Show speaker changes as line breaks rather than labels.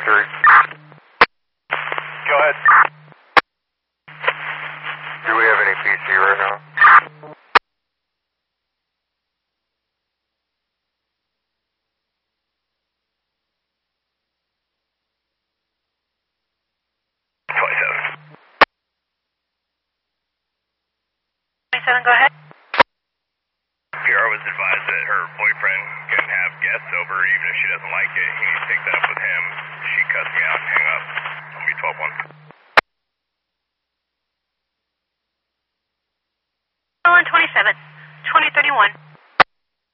3.
Go ahead.
Do we have any PC right now?
Go ahead.
PR was advised that her boyfriend can have guests over even if she doesn't like it. He needs to take that up with